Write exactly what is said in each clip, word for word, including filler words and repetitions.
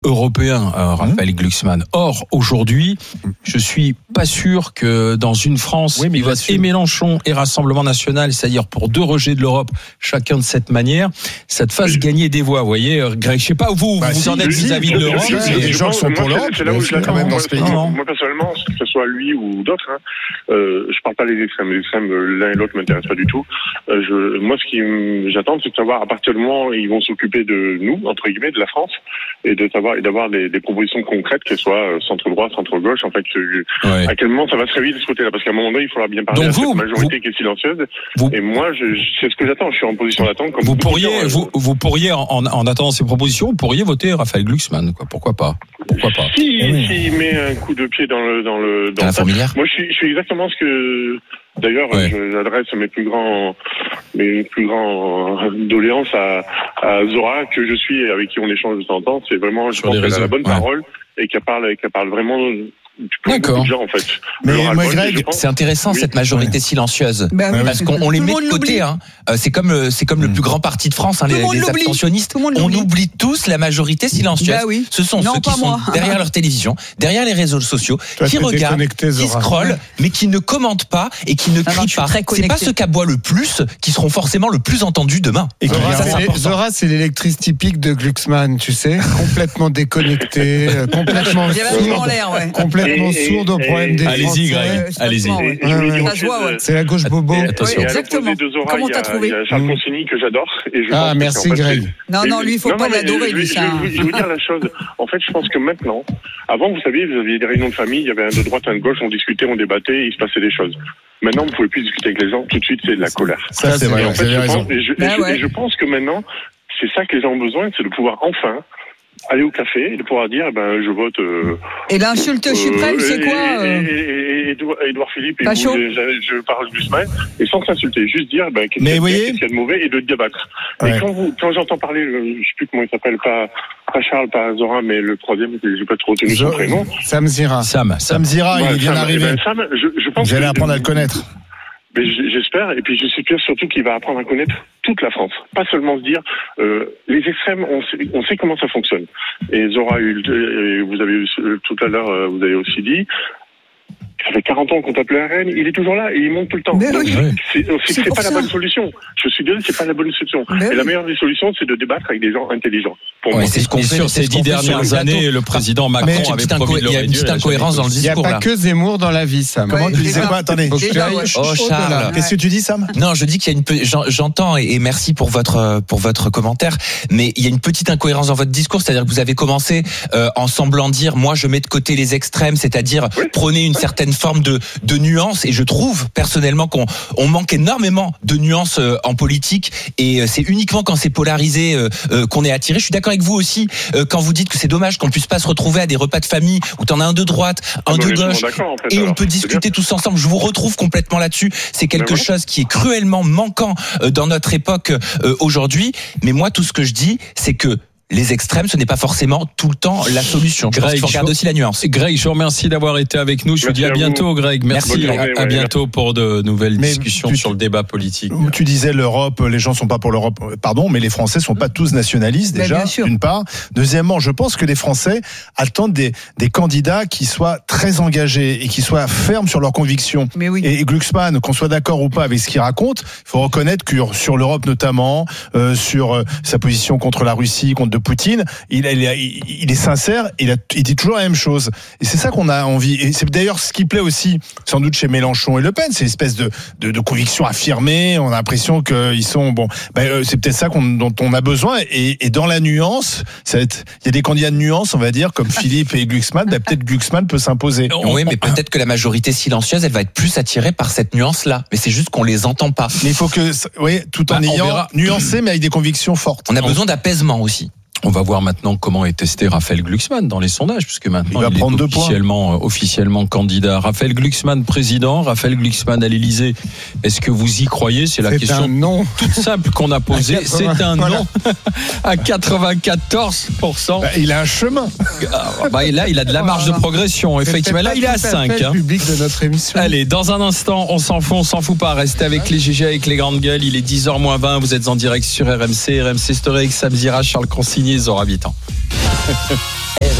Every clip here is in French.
européen, euh, Raphaël mmh. Glucksmann. Or, aujourd'hui, je suis pas sûr que dans une France, oui, mais il vote et Mélenchon et Rassemblement National, c'est-à-dire pour deux rejets de l'Europe, chacun de cette manière, ça te fasse gagner des voix. Vous voyez, Greg, je sais pas où vous, bah, vous si, en êtes si, vis-à-vis de l'Europe. Il y a des gens qui sont pour l'Europe, c'est là où je l'attends. quand même dans ce pays. Moi, moi, personnellement, que ce soit lui ou d'autres, hein, euh, je parle pas des extrêmes. Les extrêmes, l'un et l'autre m'intéressent pas du tout. Euh, je, moi, ce qui j'attends, c'est de savoir à partir du moment où ils vont s'occuper de nous, entre guillemets, de la France, et de savoir et d'avoir des, des propositions concrètes, qu'elles soient centre-droit, centre-gauche. En fait, ouais. à quel moment ça va se réveiller de ce côté-là? Parce qu'à un moment donné, il faudra bien parler de cette majorité vous, qui est silencieuse. Vous, et moi, je, je, c'est ce que j'attends. Je suis en position d'attente. Comme vous pourriez, vous, vous pourriez, en, en attendant ces propositions, vous pourriez voter Raphaël Glucksmann, quoi. Pourquoi pas? Pourquoi pas? Si, oui. s'il met un coup de pied dans le, dans le, dans, dans la fourmilière. Moi, je suis, je suis exactement ce que, d'ailleurs, ouais. je, j'adresse mes plus grands, mes plus grands doléances à, à Zora, que je suis et avec qui on échange de temps en temps. C'est vraiment, je pense qu'elle a la bonne ouais. parole et qu'elle parle, qu'elle parle vraiment. D'accord. Gens, en fait. Mais moi, Greg, c'est intéressant oui. cette majorité silencieuse bah, oui. parce qu'on on les met de côté. Hein. C'est comme c'est comme mmh. le plus grand parti de France, hein, les, les abstentionnistes. On oublie tous la majorité silencieuse. Bah oui. Ce sont non, ceux qui sont moi. derrière leur télévision, derrière les réseaux sociaux, Toi, qui regardent, qui scrollent, mais qui ne commentent pas et qui ne crient pas. C'est pas ceux qui aboient le plus qui seront forcément le plus entendus demain. Et Zora, ça, c'est Zora, c'est l'électrice typique de Glucksmann, tu sais, complètement déconnectée, complètement complètement complètement sourde au problème des Français. Allez-y, Greg. Allez-y. C'est la gauche bobo. Attention. Exactement. Comment t'as trouvé? Il y a Charles Consigny que j'adore. Ah, merci, Greg. Non, non, lui, il faut pas l'adorer, lui, ça. Je vais vous dire la chose. En fait, je pense que maintenant, avant, vous savez, vous aviez des réunions de famille, il y avait un de droite, un de gauche, on discutait, on débattait, il se passait des choses. Maintenant, vous pouvez plus discuter avec les gens. Tout de suite, c'est de la colère. Ça, c'est vrai. Vous avez raison. Et je pense que maintenant, c'est ça que les gens ont besoin, c'est de pouvoir enfin aller au café et de pouvoir dire, eh ben, je vote. Euh, et l'insulte euh, suprême, c'est quoi euh... Et, et, et Édouard Philippe, et vous, je, je parle du Glucksmann, et sans s'insulter, juste dire, ben, qu'est-ce qu'il y a de mauvais et de débattre. Ouais. Et quand vous, quand j'entends parler, je sais plus comment il s'appelle, pas, pas Charles, pas Zora, mais le troisième, j'ai pas trop retenu son prénom. Sam Zira. Sam, Sam Zira, ouais, il vient d'arriver. Ben, Sam, je, je pense. Vous allez apprendre à le connaître. Mais j'espère, et puis je suis sûr surtout qu'il va apprendre à connaître toute la France. Pas seulement se dire, euh, les extrêmes, on sait, on sait comment ça fonctionne. Et Zora, vous avez tout à l'heure, vous avez aussi dit, ça fait quarante ans qu'on tape le R N, il est toujours là et il monte tout le temps. Mais oui. C'est, c'est, c'est, c'est pas ça. la bonne solution. Je suis désolé, c'est pas la bonne solution. Mais et oui. la meilleure des solutions, c'est de débattre avec des gens intelligents. Pour ouais, moi. C'est ce qu'on fait sur ces dix dernières années. Le président Macron avait promis de Il y a une petite incohérence dans le discours. Il n'y a pas que Zemmour dans la vie, Sam. Comment tu disais quoi? Attendez. Oh, Charles. Qu'est-ce que tu dis, Sam? Non, je dis qu'il y a une, j'entends et merci pour votre, pour votre commentaire, mais il y a une petite incohérence dans votre discours, c'est-à-dire que vous avez commencé en semblant dire, moi, je mets de côté les extrêmes, c'est-à-dire prôner une certaine forme de de nuances, et je trouve personnellement qu'on on manque énormément de nuances euh, en politique, et euh, c'est uniquement quand c'est polarisé euh, euh, qu'on est attiré. Je suis d'accord avec vous aussi euh, quand vous dites que c'est dommage qu'on puisse pas se retrouver à des repas de famille où t'en as un de droite, un ah de gauche, en fait, et alors, on peut discuter tous ensemble. Je vous retrouve complètement là-dessus. C'est quelque chose voilà. qui est cruellement manquant euh, dans notre époque euh, aujourd'hui. Mais moi, tout ce que je dis, c'est que les extrêmes, ce n'est pas forcément tout le temps la solution. Je Greg, pense qu'il faut regarder aussi la nuance. Greg, je vous remercie d'avoir été avec nous. Je vous dis à bientôt, Greg. Merci. Merci. À, à bientôt pour de nouvelles mais discussions tu, sur le débat politique. Tu disais l'Europe, les gens sont pas pour l'Europe, pardon, mais les Français sont pas tous nationalistes déjà, d'une part. Deuxièmement, je pense que les Français attendent des, des candidats qui soient très engagés et qui soient fermes sur leurs convictions. Mais oui. Et, et Glucksmann, qu'on soit d'accord ou pas avec ce qu'il raconte, il faut reconnaître que sur l'Europe notamment, euh, sur euh, sa position contre la Russie, contre de Poutine, il, il, il est sincère, il, a, il dit toujours la même chose. Et c'est ça qu'on a envie. Et c'est d'ailleurs ce qui plaît aussi, sans doute chez Mélenchon et Le Pen, c'est l'espèce de, de, de conviction affirmée. On a l'impression qu'ils sont bon. Ben, c'est peut-être ça qu'on, dont on a besoin. Et, et dans la nuance, ça va être, il y a des candidats de nuance, on va dire, comme Philippe et Glucksmann. Ben, peut-être Glucksmann peut s'imposer. Oui, mais peut-être que la majorité silencieuse, elle va être plus attirée par cette nuance-là. Mais c'est juste qu'on les entend pas. Mais il faut que, oui, tout en bah, ayant nuancé, mais avec des convictions fortes. On a besoin d'apaisement aussi. On va voir maintenant comment est testé Raphaël Glucksmann dans les sondages, puisque maintenant il, va il prendre est officiellement, deux officiellement candidat. Raphaël Glucksmann président, Raphaël Glucksmann à l'Élysée. Est-ce que vous y croyez? C'est la c'est question un non. toute simple qu'on a posée. C'est un voilà. non à quatre-vingt-quatorze pour cent. Bah, il a un chemin. Bah, et là, il a de la marge de progression. Effectivement, là, il est à cinq. C'est hein. le public de notre émission. Allez, dans un instant, on s'en fout, on s'en fout pas. Restez avec les G G, avec les grandes gueules. Il est dix heures moins vingt. Vous êtes en direct sur R M C. R M C Story avec Sam Zira, Charles Consigny, Zora Bitan.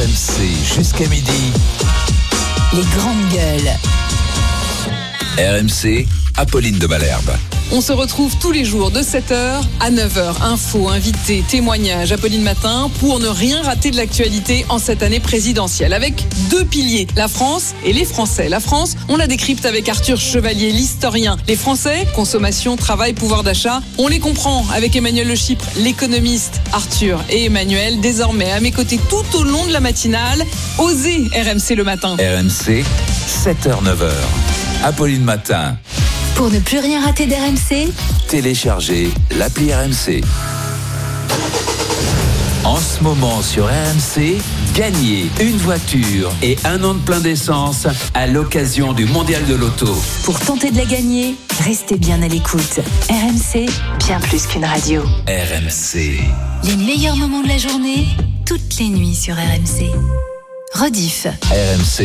R M C jusqu'à midi. Les grandes gueules. R M C, Apolline de Malherbe. On se retrouve tous les jours de sept heures à neuf heures. Infos, invités, témoignages, Apolline Matin, pour ne rien rater de l'actualité en cette année présidentielle. Avec deux piliers, la France et les Français. La France, on la décrypte avec Arthur Chevalier, l'historien. Les Français, consommation, travail, pouvoir d'achat, on les comprend avec Emmanuel Le Chypre, l'économiste. Arthur et Emmanuel, désormais à mes côtés tout au long de la matinale. Osez R M C le matin. R M C, sept heures neuf heures. Apolline Matin. Pour ne plus rien rater d'R M C, Téléchargez l'appli R M C. En ce moment sur R M C, gagnez une voiture et un an de plein d'essence à l'occasion du Mondial de l'Auto. Pour tenter de la gagner, restez bien à l'écoute. R M C, bien plus qu'une radio. R M C. Les meilleurs moments de la journée, toutes les nuits sur R M C. Rediff. R M C.